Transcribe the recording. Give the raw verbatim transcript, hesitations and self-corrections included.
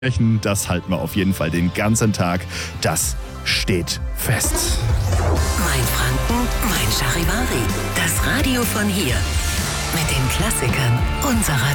Das halten wir auf jeden Fall den ganzen Tag. Das steht fest. Mein Franken, mein Charivari. Das Radio von hier. Mit den Klassikern unserer